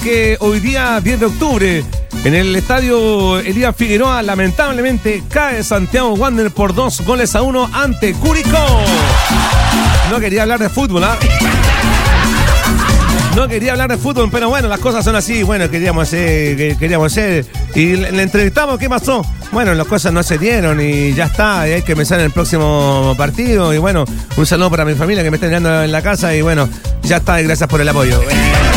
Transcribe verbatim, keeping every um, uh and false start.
que hoy día diez de octubre en el estadio Elías Figueroa lamentablemente cae Santiago Wanderers por dos goles a uno ante Curicó. No quería hablar de fútbol, ¿ah? ¿eh? No quería hablar de fútbol, pero bueno, las cosas son así. Bueno, queríamos hacer, queríamos hacer. Y le, le entrevistamos, ¿qué pasó? Bueno, las cosas no se dieron y ya está. Y hay que pensar en el próximo partido. Y bueno, un saludo para mi familia que me está mirando en la casa. Y bueno, ya está. Y gracias por el apoyo.